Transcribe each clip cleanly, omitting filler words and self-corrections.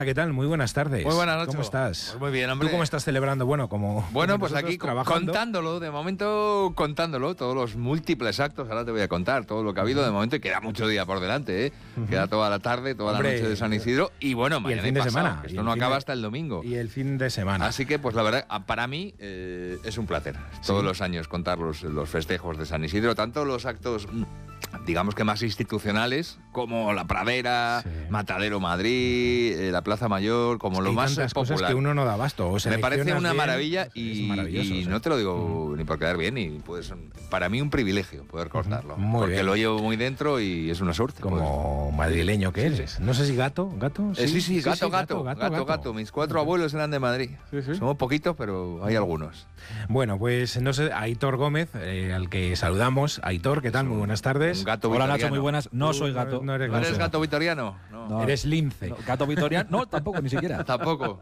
¿Qué tal? Muy buenas tardes. Muy buenas noches. ¿Cómo estás? Pues muy bien, hombre. ¿Tú cómo estás celebrando? Bueno, pues aquí contándolo, de momento contándolo, todos los múltiples actos, ahora te voy a contar todo lo que ha habido de momento y queda mucho día por delante, ¿eh? Queda toda la tarde, toda la noche de San Isidro y bueno, mañana y el fin de semana. Esto no acaba hasta el domingo. Y el fin de semana. Así que, pues la verdad, para mí es un placer todos los años contar los festejos de San Isidro, tanto los actos, digamos que más institucionales, como la Pradera, Matadero Madrid, la Plaza Mayor, como lo más tantas popular. Cosas que uno no da abasto. Me parece una maravilla y no te lo digo ni por quedar bien, y pues para mí un privilegio poder cortarlo, porque bien. Lo llevo muy dentro y es una suerte. Como madrileño que eres. No sé si gato. Sí, gato. Mis 4 abuelos eran de Madrid. Somos poquitos, pero hay algunos. Bueno, pues no sé, Aitor Gómez, al que saludamos. Aitor, ¿qué tal? Muy buenas tardes. Hola Nacho, muy buenas. No soy gato. No eres gato. ¿Eres gato vitoriano? No. Eres lince. No, gato vitoriano, no, tampoco, ni siquiera. Tampoco.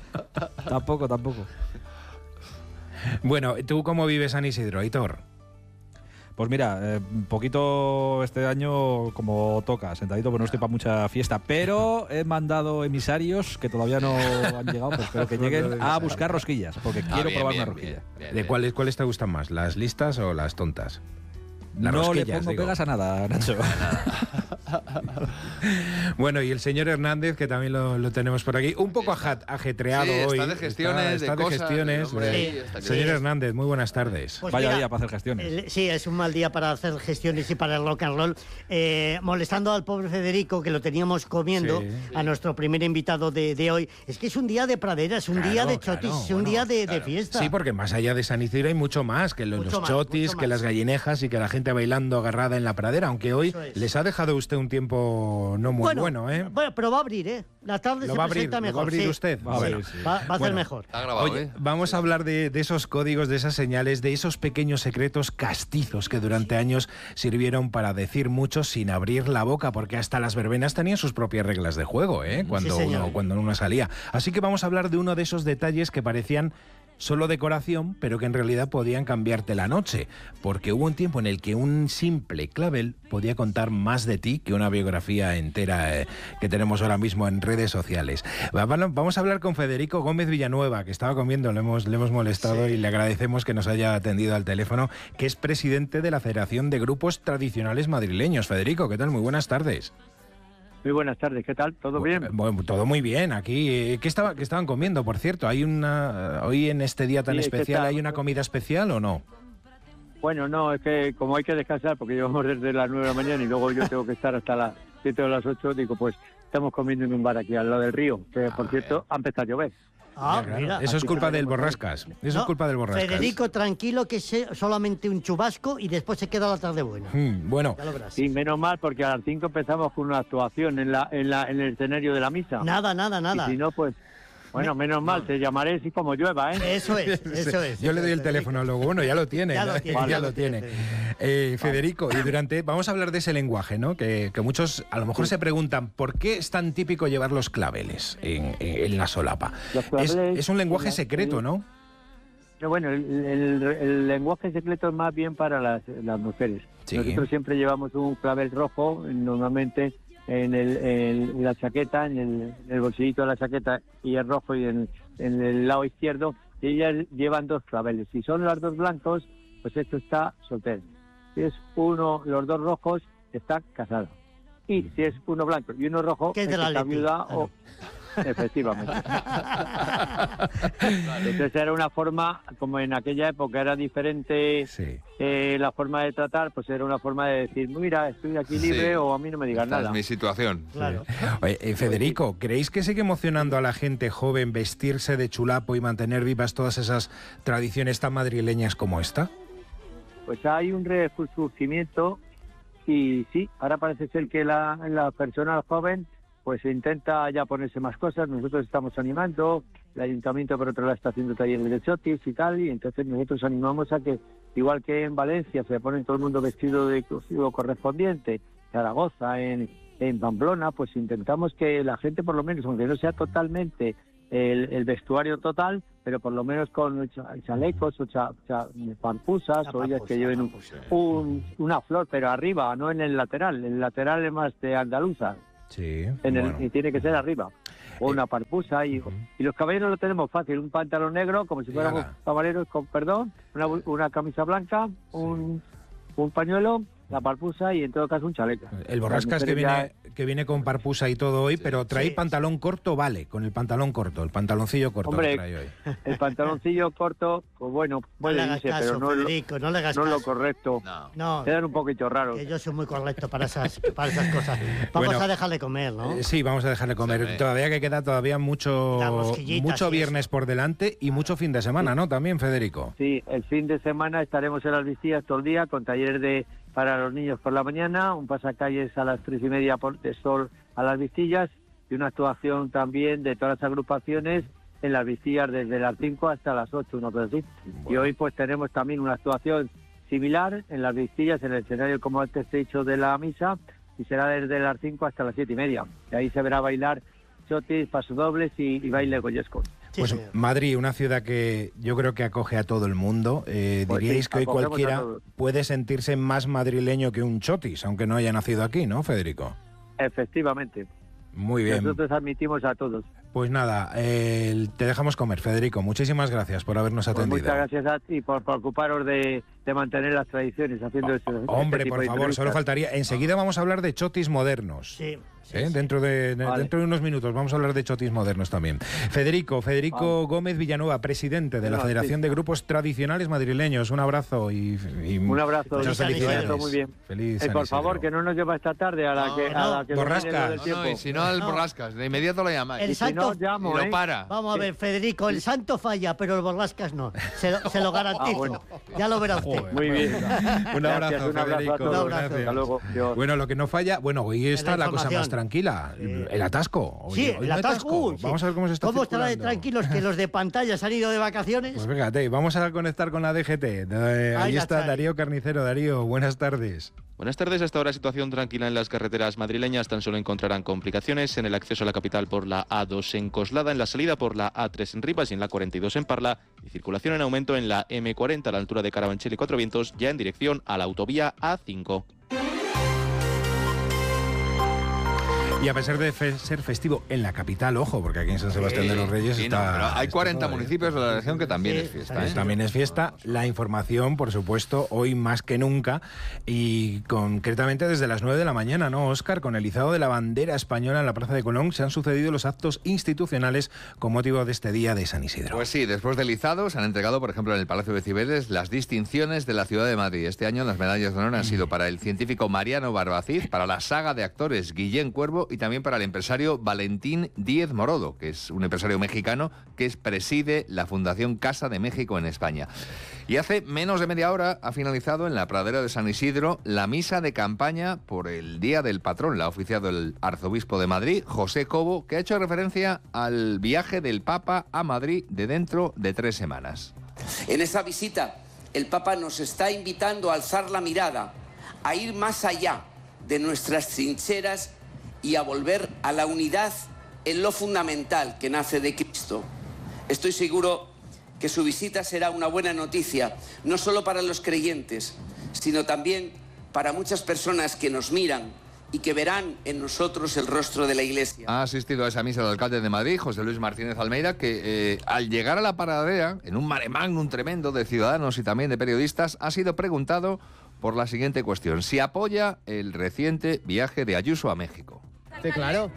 Bueno, ¿tú cómo vives San Isidro, Aitor? Pues mira, un poquito este año como toca, sentadito, pues no estoy para mucha fiesta, pero he mandado emisarios que todavía no han llegado, pues espero que lleguen a buscar rosquillas, porque quiero probar una rosquilla. ¿De cuáles te gustan más, las listas o las tontas? No le pongo pegas a nada, Nacho. Bueno, y el señor Hernández, que también lo tenemos por aquí, un poco ajetreado hoy. Está de gestiones, está de gestiones. Señor Hernández, muy buenas tardes. Pues vaya día para hacer gestiones. Sí, es un mal día para hacer gestiones y para el rock and roll. Molestando al pobre Federico, que lo teníamos comiendo, a nuestro primer invitado de hoy. Es que es un día de pradera, es un día de chotis, es un día de fiesta. Sí, porque más allá de San Isidro hay mucho más, que los chotis, que las gallinejas y que la gente bailando agarrada en la pradera, aunque hoy les ha dejado usted un tiempo no muy bueno, ¿eh? Bueno, pero va a abrir, ¿eh? La tarde se presenta mejor. ¿Lo va a abrir usted? Va a hacer mejor. Oye, vamos a hablar de esos códigos, de esas señales, de esos pequeños secretos castizos que durante años sirvieron para decir mucho sin abrir la boca, porque hasta las verbenas tenían sus propias reglas de juego, ¿eh? Cuando uno salía. Así que vamos a hablar de uno de esos detalles que parecían solo decoración, pero que en realidad podían cambiarte la noche, porque hubo un tiempo en el que un simple clavel podía contar más de ti que una biografía entera que tenemos ahora mismo en redes sociales. Vamos a hablar con Federico Gómez Villanueva, que estaba comiendo, le hemos molestado y le agradecemos que nos haya atendido al teléfono, que es presidente de la Federación de Grupos Tradicionales Madrileños. Federico, ¿qué tal? Muy buenas tardes. Muy buenas tardes, ¿qué tal? ¿Todo bien? Bueno, todo muy bien aquí. ¿Qué estaban comiendo, por cierto? ¿Hay hoy en este día tan especial, hay una comida especial o no? Bueno, no, es que como hay que descansar, porque llevamos desde las 9 de la mañana y luego yo tengo que estar hasta las 7 o las 8, digo, pues estamos comiendo en un bar aquí al lado del río, que por cierto ha empezado a llover. Mira. Eso es culpa del borrascas. Es culpa del borrascas. Federico, tranquilo, que es solamente un chubasco y después se queda la tarde buena. Bueno. Sí, menos mal, porque a las 5 empezamos con una actuación en el escenario de la misa. Nada. Y si no, pues... Bueno, menos mal, te llamaré si como llueva, ¿eh? Eso es. Yo le doy el teléfono luego. Bueno, ya lo tiene. Ya lo tiene. Federico, vamos a hablar de ese lenguaje, ¿no? Que muchos a lo mejor se preguntan, ¿por qué es tan típico llevar los claveles en la solapa? Es un lenguaje secreto, ¿no? Bueno, el lenguaje secreto es más bien para las mujeres. Sí. Nosotros siempre llevamos un clavel rojo, normalmente en la chaqueta, en el bolsillito de la chaqueta, y el rojo y en el lado izquierdo, y ellas llevan 2 claveles. Si son los 2 blancos, pues esto está soltero. Si es los 2 rojos, está casado. Y si es uno blanco y uno rojo, está viuda o... Efectivamente. Entonces era una forma, como en aquella época era diferente, la forma de tratar, pues era una forma de decir, mira, estoy aquí libre o a mí no me digas nada. Es mi situación. Claro. Oye, Federico, ¿creéis que sigue emocionando a la gente joven vestirse de chulapo y mantener vivas todas esas tradiciones tan madrileñas como esta? Pues hay un resurgimiento y sí, ahora parece ser que la persona joven pues intenta ya ponerse más cosas. Nosotros estamos animando, el ayuntamiento por otro lado está haciendo talleres de chotis y tal, y entonces nosotros animamos a que, igual que en Valencia se pone todo el mundo vestido de lo correspondiente, Zaragoza, en Pamplona, pues intentamos que la gente por lo menos, aunque no sea totalmente el vestuario total, pero por lo menos con chalecos o pampusas, o ellas que lleven una flor, pero arriba, no en el lateral es más de andaluza. Sí, y tiene que ser arriba. o una parpusa, y los caballeros lo tenemos fácil, un pantalón negro, como si fuéramos caballeros, con perdón, una camisa blanca, un pañuelo, la parpusa y en todo caso un chaleco. El Borrascas que viene con parpusa y todo hoy, pero trae pantalón corto, vale, con el pantalón corto, el pantaloncillo corto. Hombre, que trae hoy. El pantaloncillo corto, pues bueno, no le hagas caso, pero no, Federico, no le hagas no es caso. lo correcto. No. Quedan un poquito raros. Que yo soy muy correcto para esas cosas. Vamos a dejarle comer, ¿no? Sí, vamos a dejarle comer. Sí. Todavía que queda mucho viernes por delante y mucho fin de semana, ¿no? También, Federico. Sí, el fin de semana estaremos en las Vistillas todo el día con talleres para los niños por la mañana, un pasacalles a las 3:30 de sol a las Vistillas y una actuación también de todas las agrupaciones en las Vistillas desde las 5 hasta las 8, una cosa así. Bueno. Y hoy pues tenemos también una actuación similar en las Vistillas, en el escenario como antes te he dicho de la misa, y será desde las 5 hasta las 7:30. Y ahí se verá bailar chotis, pasodobles y baile goyesco. Pues Madrid, una ciudad que yo creo que acoge a todo el mundo. Diríais que hoy cualquiera puede sentirse más madrileño que un chotis, aunque no haya nacido aquí, ¿no, Federico? Efectivamente. Muy bien. Nosotros admitimos a todos. Pues nada, te dejamos comer, Federico. Muchísimas gracias por habernos atendido. Muchas gracias a ti por preocuparos de mantener las tradiciones haciendo eso. Hombre, por favor, solo faltaría. Enseguida vamos a hablar de chotis modernos. Sí. Dentro de unos minutos vamos a hablar de chotis modernos también. Federico Gómez Villanueva, presidente de la Federación de Grupos Tradicionales Madrileños. Un abrazo y un abrazo. Muchas felicidades. Muy bien. Feliz por favor, que no nos lleva esta tarde a la que Borrascas. Y si no, al Borrascas, de inmediato lo llamáis. El santo llamo, y lo para. Vamos a ver, Federico, el santo falla, pero el Borrascas no. Se lo garantizo. Bueno. Ya lo verá usted. Muy bien. Un abrazo, Federico. Un abrazo. Hasta luego. Dios. Bueno, lo que no falla, hoy está la cosa más tranquila. El atasco. Hoy el atasco. Vamos a ver cómo se está ¿Cómo estará de tranquilos que los de pantalla se han ido de vacaciones? Pues fíjate, vamos a conectar con la DGT. Ahí está Darío Carnicero. Darío, buenas tardes. Buenas tardes. Hasta ahora situación tranquila en las carreteras madrileñas. Tan solo encontrarán complicaciones en el acceso a la capital por la A2 en Coslada, en la salida por la A3 en Rivas y en la 42 en Parla, y circulación en aumento en la M40 a la altura de Carabanchel y Cuatro Vientos, ya en dirección a la autovía A5. Y a pesar de ser festivo en la capital, ojo, porque aquí en San Sebastián de los Reyes está... pero hay 40 municipios de la región que también es fiesta. También es fiesta. La información, por supuesto, hoy más que nunca, y concretamente desde las 9 de la mañana, ¿no, Óscar? Con el izado de la bandera española en la Plaza de Colón se han sucedido los actos institucionales con motivo de este día de San Isidro. Pues sí, después del izado se han entregado, por ejemplo, en el Palacio de Cibeles, las distinciones de la ciudad de Madrid. Este año las medallas de honor han sido para el científico Mariano Barbacid, para la saga de actores Guillén Cuervo y también para el empresario Valentín Díez Morodo, que es un empresario mexicano que preside la Fundación Casa de México en España. Y hace menos de media hora ha finalizado en la pradera de San Isidro la misa de campaña por el Día del Patrón. La ha oficiado el arzobispo de Madrid, José Cobo, que ha hecho referencia al viaje del Papa a Madrid de dentro de 3 semanas. En esa visita, el Papa nos está invitando a alzar la mirada, a ir más allá de nuestras trincheras y a volver a la unidad en lo fundamental que nace de Cristo. Estoy seguro que su visita será una buena noticia, no solo para los creyentes, sino también para muchas personas que nos miran y que verán en nosotros el rostro de la Iglesia. Ha asistido a esa misa el alcalde de Madrid, José Luis Martínez Almeida, que al llegar a la paradera, en un mare magnum tremendo de ciudadanos y también de periodistas, ha sido preguntado por la siguiente cuestión: si apoya el reciente viaje de Ayuso a México. Sí, claro.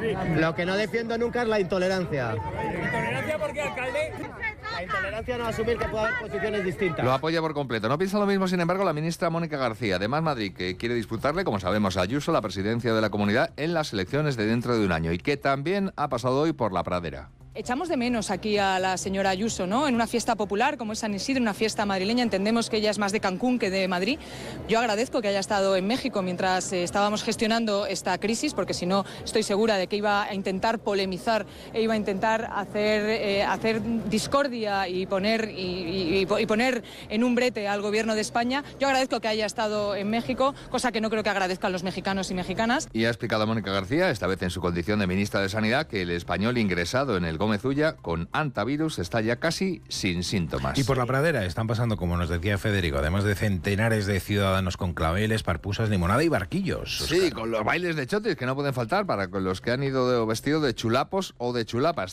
Lo que no defiendo nunca es la intolerancia. ¿Intolerancia por qué, alcalde? La intolerancia no asumir que pueda haber posiciones distintas. Lo apoya por completo. No piensa lo mismo, sin embargo, la ministra Mónica García, de Más Madrid, que quiere disputarle, como sabemos, a Ayuso la presidencia de la comunidad en las elecciones de dentro de un año, y que también ha pasado hoy por la pradera. Echamos de menos aquí a la señora Ayuso, ¿no? En una fiesta popular como es San Isidro, una fiesta madrileña, entendemos que ella es más de Cancún que de Madrid. Yo agradezco que haya estado en México mientras estábamos gestionando esta crisis, porque si no estoy segura de que iba a intentar polemizar e iba a intentar hacer discordia y poner en un brete al gobierno de España. Yo agradezco que haya estado en México, cosa que no creo que agradezcan los mexicanos y mexicanas. Y ha explicado Mónica García, esta vez en su condición de ministra de Sanidad, que el español ingresado en el Gómez-Ulla, con antivirus, está ya casi sin síntomas. Y por la pradera están pasando, como nos decía Federico, además de centenares de ciudadanos con claveles, parpusas, limonada y barquillos. Sí, con los bailes de chotis que no pueden faltar para los que han ido vestidos de chulapos o de chulapas.